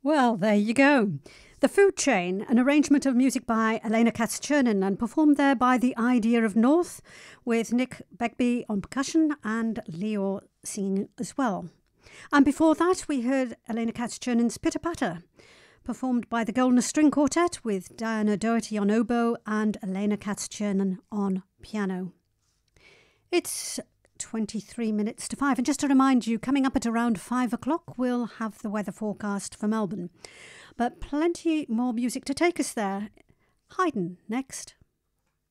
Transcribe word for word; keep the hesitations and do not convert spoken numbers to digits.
Well, there you go. The Food Chain, an arrangement of music by Elena Katz-Chernin and performed there by the Idea of North with Nick Begbie on percussion and Leo singing as well. And before that, we heard Elena Katz-Chernin's Pitter Patter, performed by the Golden String Quartet with Diana Doherty on oboe and Elena Katz-Chernin on piano. It's twenty-three minutes to five. And just to remind you, coming up at around five o'clock, we'll have the weather forecast for Melbourne. But plenty more music to take us there. Haydn next.